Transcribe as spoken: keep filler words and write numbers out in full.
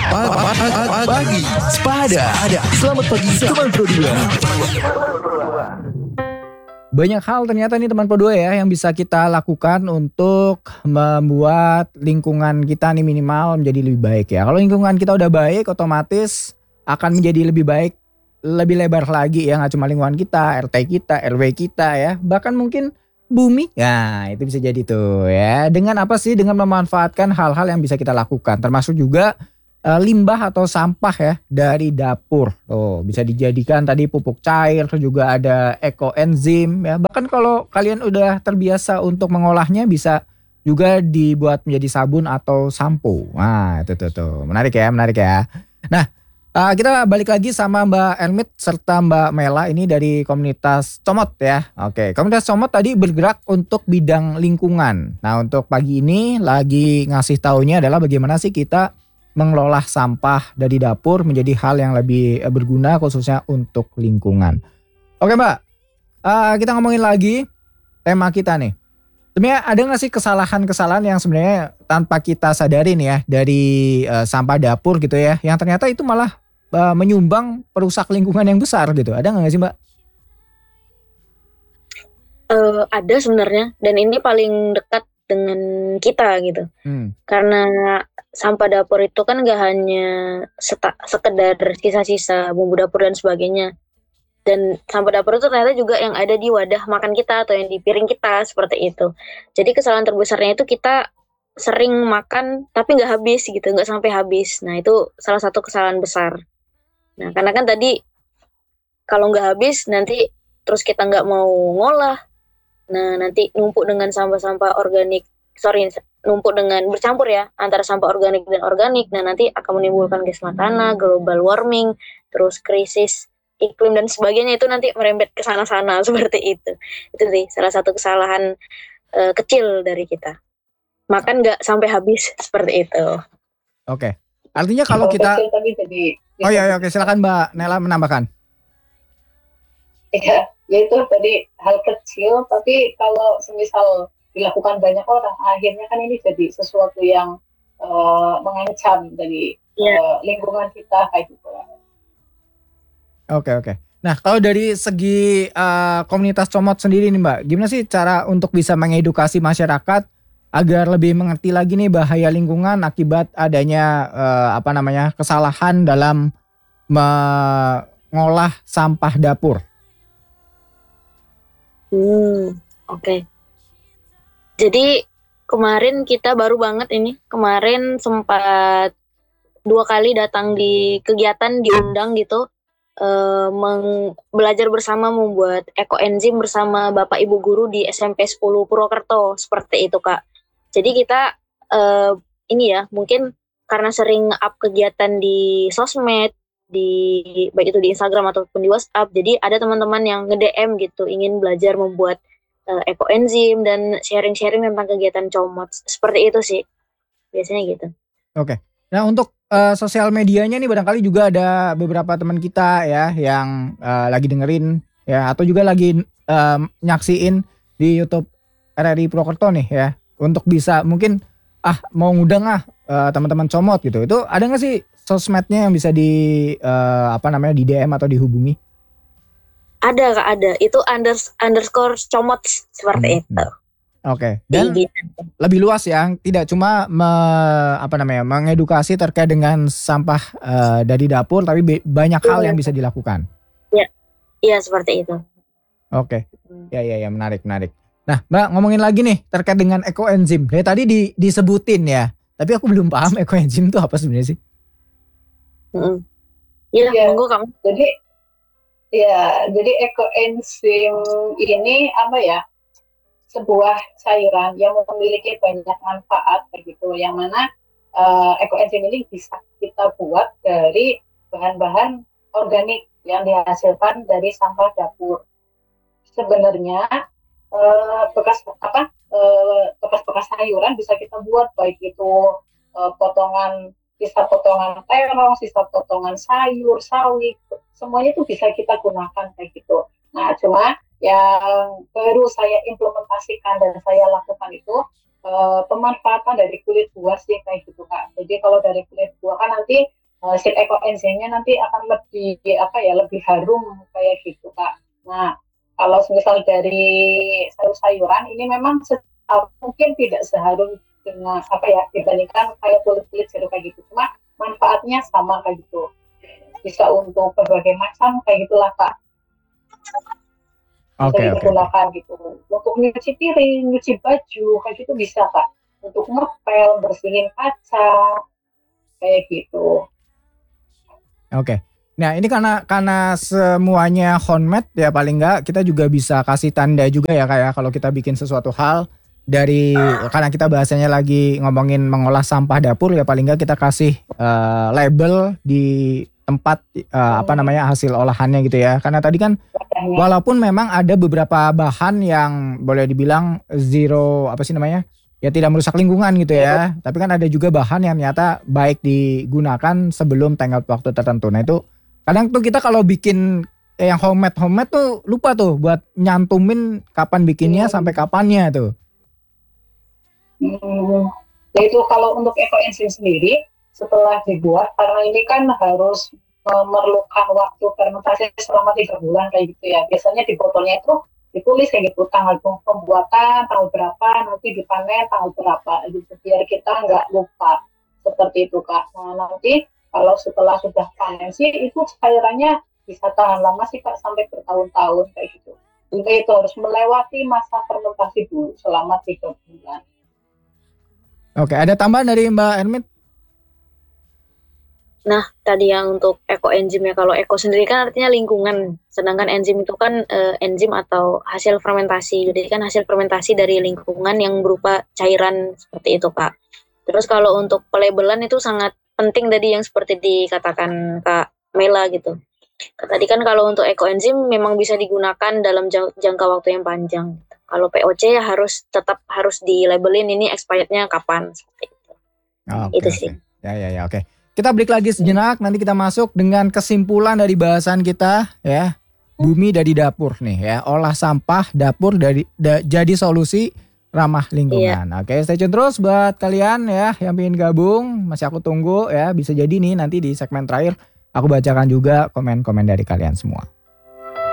Pagi Sepada. Selamat pagi teman Pro dua. Banyak hal ternyata nih teman Pro dua ya yang bisa kita lakukan untuk membuat lingkungan kita nih minimal menjadi lebih baik ya. Kalau lingkungan kita udah baik, otomatis akan menjadi lebih baik, lebih lebar lagi ya. Nggak cuma lingkungan kita, R T kita, R W kita ya, bahkan mungkin bumi. Nah itu bisa jadi tuh ya. Dengan apa sih? Dengan memanfaatkan hal-hal yang bisa kita lakukan, termasuk juga uh, limbah atau sampah ya dari dapur. Tuh bisa dijadikan tadi pupuk cair, terus juga ada ekoenzim ya. Bahkan kalau kalian udah terbiasa untuk mengolahnya, bisa juga dibuat menjadi sabun atau sampo. Nah itu tuh tuh menarik ya, menarik ya. Nah Uh, kita balik lagi sama Mbak Elmit serta Mbak Mela ini dari komunitas Comot ya. Oke, komunitas Comot tadi bergerak untuk bidang lingkungan. Nah untuk pagi ini lagi ngasih taunya adalah bagaimana sih kita mengelola sampah dari dapur menjadi hal yang lebih eh, berguna khususnya untuk lingkungan. Oke Mbak, uh, kita ngomongin lagi tema kita nih. Sebenarnya ada nggak sih kesalahan-kesalahan yang sebenarnya tanpa kita sadarin ya dari uh, sampah dapur gitu ya, yang ternyata itu malah uh, menyumbang perusak lingkungan yang besar gitu? Ada nggak sih Mbak? Uh, ada sebenarnya, dan ini paling dekat dengan kita gitu. Hmm. Karena sampah dapur itu kan nggak hanya seta- sekedar sisa-sisa bumbu dapur dan sebagainya. Dan sampah dapur itu ternyata juga yang ada di wadah makan kita atau yang di piring kita, seperti itu. Jadi kesalahan terbesarnya itu kita sering makan tapi nggak habis gitu, nggak sampai habis. Nah itu salah satu kesalahan besar. Nah karena kan tadi kalau nggak habis nanti terus kita nggak mau ngolah, nah nanti numpuk dengan sampah-sampah organik, sorry numpuk dengan bercampur ya antara sampah organik dan organik. Nah nanti akan menimbulkan gas metana, global warming, terus krisis iklim dan sebagainya, itu nanti merembet ke sana-sana seperti itu. Itu sih salah satu kesalahan uh, kecil dari kita. Makan nggak sampai habis seperti itu. Oke. Artinya kalau kita tadi jadi Oh iya, iya oke, silakan Mbak Nela menambahkan. Iya, ya itu tadi hal kecil, tapi kalau semisal dilakukan banyak orang, akhirnya kan ini jadi sesuatu yang uh, mengancam dari yeah. uh, lingkungan kita kayak gitu. Oke oke. Nah kalau dari segi uh, komunitas Comot sendiri nih Mbak, gimana sih cara untuk bisa mengedukasi masyarakat agar lebih mengerti lagi nih bahaya lingkungan akibat adanya uh, apa namanya kesalahan dalam mengolah sampah dapur? Hmm, oke. Okay. Jadi kemarin kita baru banget ini, kemarin sempat dua kali datang di kegiatan, diundang gitu. Uh, meng- belajar bersama membuat ekoenzim bersama Bapak Ibu guru di S M P sepuluh Purwokerto, seperti itu Kak. Jadi kita uh, ini ya mungkin karena sering up kegiatan di sosmed, di baik itu di Instagram ataupun di WhatsApp, jadi ada teman-teman yang nge-D M gitu ingin belajar membuat uh, ekoenzim dan sharing-sharing tentang kegiatan Comot, seperti itu sih biasanya gitu. Oke. Nah untuk uh, sosial medianya nih barangkali juga ada beberapa teman kita ya yang uh, lagi dengerin ya atau juga lagi um, nyaksiin di YouTube R R I Purwokerto nih ya, untuk bisa mungkin ah mau ngundang ah uh, teman-teman Comot gitu. Itu ada nggak sih sosmednya yang bisa di uh, apa namanya di D M atau dihubungi? Ada Kak, ada. Itu unders, underscore Comot seperti hmm. itu. Oke, okay. Dan Tinggi. Lebih luas ya, tidak cuma me, apa namanya mengedukasi terkait dengan sampah uh, dari dapur, tapi be, banyak hal yang bisa dilakukan. Iya, iya seperti itu. Oke, okay. ya ya ya menarik menarik. Nah Mbak ngomongin lagi nih terkait dengan ekoenzim. Dari tadi di, disebutin ya, tapi aku belum paham ekoenzim itu apa sebenarnya sih? Iya, ya, monggo kamu. Jadi, ya jadi ekoenzim ini apa ya? Sebuah cairan yang memiliki banyak manfaat begitu, yang mana uh, ekoenzim ini bisa kita buat dari bahan-bahan organik yang dihasilkan dari sampah dapur. Sebenarnya uh, bekas apa uh, bekas-bekas sayuran bisa kita buat, baik itu uh, potongan sisa potongan terong, sisa potongan sayur, sawi, semuanya itu bisa kita gunakan kayak gitu. Nah cuma yang baru saya implementasikan dan saya lakukan itu uh, pemanfaatan dari kulit buah sih kayak gitu Kak. Jadi kalau dari kulit buah kan nanti uh, si ekoenzimnya nanti akan lebih apa ya lebih harum kayak gitu Kak. Nah kalau misal dari sayur-sayuran ini memang mungkin tidak seharum dengan apa ya dibandingkan kayak kulit-kulit jeruk kayak gitu, cuma manfaatnya sama kayak gitu, bisa untuk berbagai macam kayak gitulah Kak. Bisa okay, digunakan okay. gitu untuk nyuci piring, nyuci baju kayak gitu bisa Kak, untuk ngepel, bersihin kaca kayak gitu. Oke. Okay. Nah ini karena karena semuanya homemade ya paling enggak kita juga bisa kasih tanda juga ya kayak kalau kita bikin sesuatu hal dari karena kita bahasanya lagi ngomongin mengolah sampah dapur ya paling enggak kita kasih uh, label di tempat uh, apa namanya hasil olahannya gitu ya. Karena tadi kan walaupun memang ada beberapa bahan yang boleh dibilang zero apa sih namanya ya tidak merusak lingkungan gitu ya. Tapi kan ada juga bahan yang ternyata baik digunakan sebelum tenggat waktu tertentu. Nah itu kadang tuh kita kalau bikin eh, yang homemade homemade tuh lupa tuh buat nyantumin kapan bikinnya hmm. sampai kapannya tuh. Hmm. Nah itu kalau untuk ekoenzim sendiri setelah dibuat karena ini kan harus memerlukan waktu fermentasi selama tiga bulan kayak gitu ya. Biasanya di botolnya itu ditulis kayak gitu tanggal pembuatan, tanggal berapa, nanti dipanen tanggal berapa gitu biar kita nggak lupa seperti itu Kak. Nah nanti kalau setelah sudah panen sih itu cairannya bisa tahan lama sih Kak sampai bertahun-tahun kayak gitu. Jadi itu harus melewati masa fermentasi dulu selama tiga bulan. Oke, ada tambahan dari Mbak Ermit? Nah, tadi yang untuk ekoenzim ya, kalau eko sendiri kan artinya lingkungan, sedangkan enzim itu kan e, enzim atau hasil fermentasi. Jadi kan hasil fermentasi dari lingkungan yang berupa cairan seperti itu Kak. Terus kalau untuk pelabelan itu sangat penting tadi yang seperti dikatakan Kak Mela gitu. Tadi kan kalau untuk ekoenzim memang bisa digunakan dalam jangka waktu yang panjang. Kalau P O C ya harus tetap harus dilabelin ini expirednya kapan seperti itu. Okay, itu okay. sih. Ya ya ya oke. Okay. Kita break lagi sejenak, nanti kita masuk dengan kesimpulan dari bahasan kita ya. Bumi dari dapur nih ya, olah sampah dapur dari da, jadi solusi ramah lingkungan. Iya. Oke, stay tune terus buat kalian ya yang ingin gabung, masih aku tunggu ya. Bisa jadi nih nanti di segmen terakhir aku bacakan juga komen-komen dari kalian semua.